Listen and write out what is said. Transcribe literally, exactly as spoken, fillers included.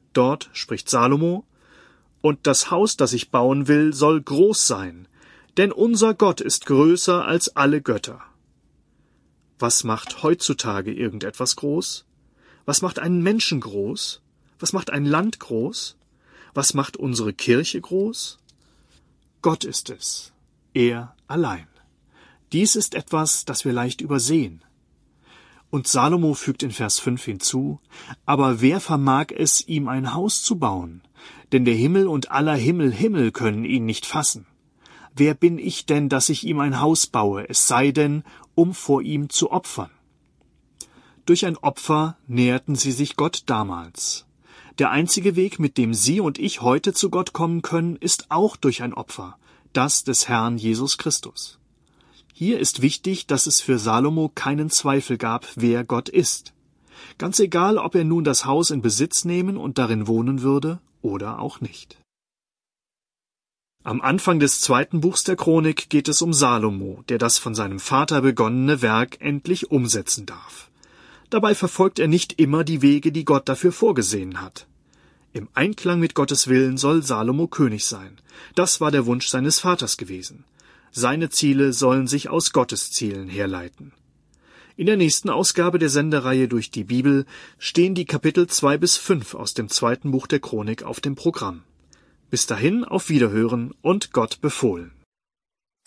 Dort spricht Salomo: Und das Haus, das ich bauen will, soll groß sein, denn unser Gott ist größer als alle Götter. Was macht heutzutage irgendetwas groß? Was macht einen Menschen groß? Was macht ein Land groß? Was macht unsere Kirche groß? Gott ist es, er allein. Dies ist etwas, das wir leicht übersehen. Und Salomo fügt in Vers fünf hinzu: Aber wer vermag es, ihm ein Haus zu bauen? Denn der Himmel und aller Himmel Himmel können ihn nicht fassen. Wer bin ich denn, dass ich ihm ein Haus baue, es sei denn, um vor ihm zu opfern? Durch ein Opfer näherten sie sich Gott damals. Der einzige Weg, mit dem Sie und ich heute zu Gott kommen können, ist auch durch ein Opfer, das des Herrn Jesus Christus. Hier ist wichtig, dass es für Salomo keinen Zweifel gab, wer Gott ist. Ganz egal, ob er nun das Haus in Besitz nehmen und darin wohnen würde oder auch nicht. Am Anfang des zweiten Buchs der Chronik geht es um Salomo, der das von seinem Vater begonnene Werk endlich umsetzen darf. Dabei verfolgt er nicht immer die Wege, die Gott dafür vorgesehen hat. Im Einklang mit Gottes Willen soll Salomo König sein. Das war der Wunsch seines Vaters gewesen. Seine Ziele sollen sich aus Gottes Zielen herleiten. In der nächsten Ausgabe der Sendereihe durch die Bibel stehen die Kapitel zwei bis fünf aus dem zweiten Buch der Chronik auf dem Programm. Bis dahin auf Wiederhören und Gott befohlen.